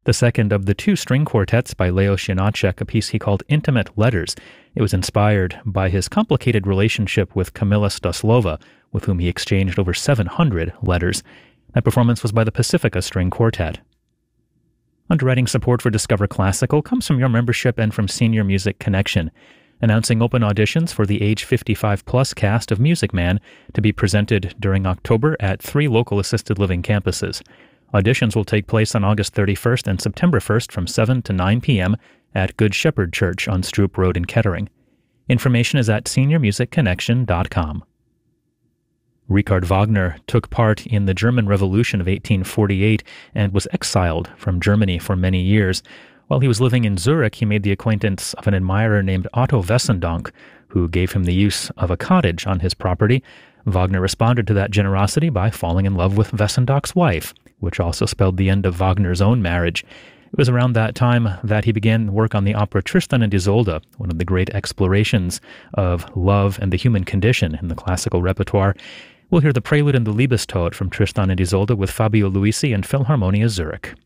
the second of the two string quartets by Leos Janáček, a piece he called Intimate Letters. It was inspired by his complicated relationship with Kamila Stoslova, with whom he exchanged over 700 letters. That performance was by the Pacifica String Quartet. Underwriting support for Discover Classical comes from your membership and from Senior Music Connection, announcing open auditions for the age 55-plus cast of Music Man to be presented during October at 3 local assisted living campuses. Auditions will take place on August 31st and September 1st from 7 to 9 p.m. at Good Shepherd Church on Stroop Road in Kettering. Information is at seniormusicconnection.com. Richard Wagner took part in the German Revolution of 1848 and was exiled from Germany for many years. While he was living in Zurich, he made the acquaintance of an admirer named Otto Wessendonck, who gave him the use of a cottage on his property. Wagner responded to that generosity by falling in love with Wessendonck's wife, which also spelled the end of Wagner's own marriage. It was around that time that he began work on the opera Tristan and Isolde, one of the great explorations of love and the human condition in the classical repertoire. We'll hear the prelude and the Liebestod from Tristan and Isolde with Fabio Luisi and Philharmonia Zurich.